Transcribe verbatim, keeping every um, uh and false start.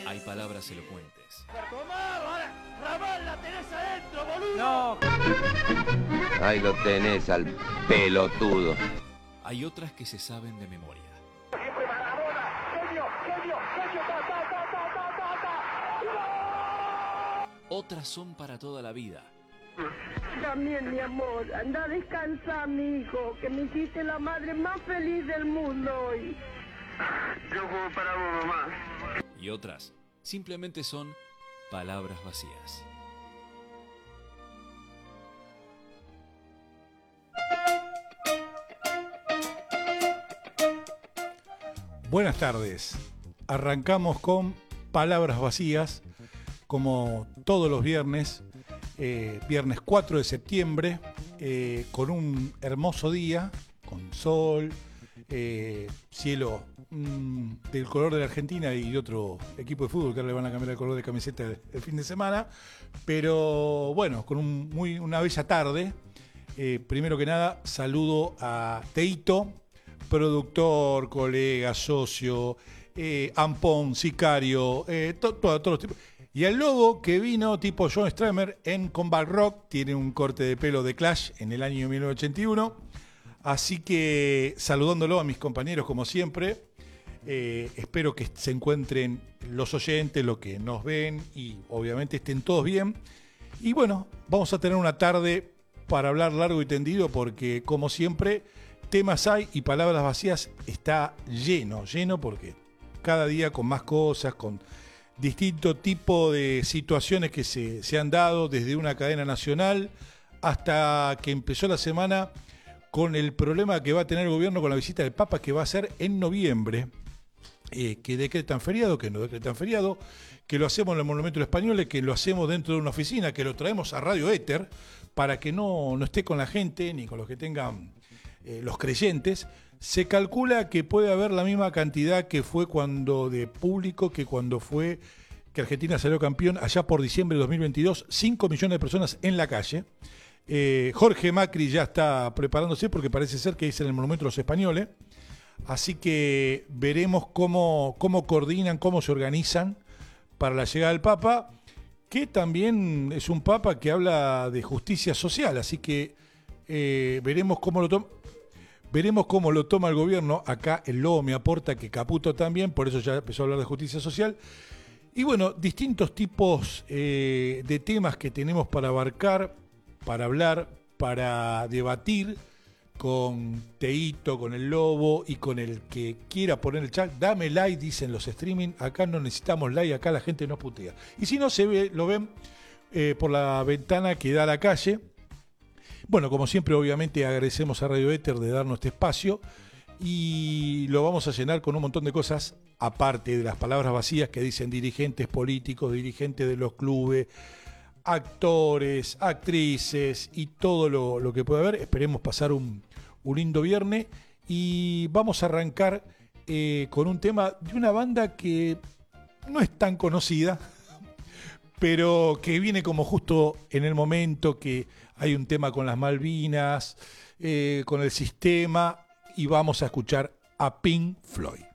Hay palabras elocuentes. ¡Ramón, la tenés adentro, boludo! No. Ahí lo tenés al pelotudo. Hay otras que se saben de memoria. Siempre Maradona, genio, genio, genio, ta, ta, ta, ta, ta, ta, ta. Otras son para toda la vida. También, mi amor, anda a descansar, mi hijo, que me hiciste la madre más feliz del mundo hoy. Yo juego para vos, mamá. Y otras simplemente son palabras vacías. Buenas tardes. Arrancamos con palabras vacías, como todos los viernes, eh, viernes cuatro de septiembre, eh, con un hermoso día, con sol, eh, cielo mmm, del color de la Argentina y de otro equipo de fútbol que ahora le van a cambiar el color de camiseta el, el fin de semana, pero bueno, con un, muy, una bella tarde. Eh, primero que nada, saludo a Teito, productor, colega, socio, eh, ampón, sicario, eh, to, to, todos los tipos. Y al lobo que vino tipo John Stramer en Combat Rock, tiene un corte de pelo de Clash en el año mil novecientos ochenta y uno. Así que saludándolo a mis compañeros como siempre, eh, espero que se encuentren los oyentes, los que nos ven y obviamente estén todos bien. Y bueno, vamos a tener una tarde para hablar largo y tendido porque como siempre temas hay y palabras vacías está lleno, lleno porque cada día con más cosas, con distinto tipo de situaciones que se, se han dado desde una cadena nacional hasta que empezó la semana con el problema que va a tener el gobierno con la visita del Papa que va a ser en noviembre, eh, que decretan feriado, que no decretan feriado, que lo hacemos en el Monumento Español, que lo hacemos dentro de una oficina, que lo traemos a Radio Éter para que no, no esté con la gente ni con los que tengan eh, los creyentes. Se calcula que puede haber la misma cantidad que fue cuando de público que cuando fue que Argentina salió campeón allá por diciembre de dos mil veintidós, cinco millones de personas en la calle. Eh, Jorge Macri ya está preparándose porque parece ser que es en el Monumento de los Españoles, así que veremos cómo, cómo coordinan, cómo se organizan para la llegada del Papa, que también es un Papa que habla de justicia social, así que eh, veremos cómo lo toma. Veremos cómo lo toma el gobierno. Acá el lobo me aporta que Caputo también, por eso ya empezó a hablar de justicia social. Y bueno, distintos tipos eh, de temas que tenemos para abarcar, para hablar, para debatir con Teito, con el lobo y con el que quiera poner el chat. Dame like, dicen los streaming. Acá no necesitamos like, acá la gente nos putea. Y si no, se ve, lo ven eh, por la ventana que da a la calle. Bueno, como siempre, obviamente agradecemos a Radio Éter de darnos este espacio y lo vamos a llenar con un montón de cosas, aparte de las palabras vacías que dicen dirigentes políticos, dirigentes de los clubes, actores, actrices y todo lo, lo que pueda haber. Esperemos pasar un, un lindo viernes y vamos a arrancar eh, con un tema de una banda que no es tan conocida, pero que viene como justo en el momento que hay un tema con las Malvinas, eh, con el sistema, y vamos a escuchar a Pink Floyd.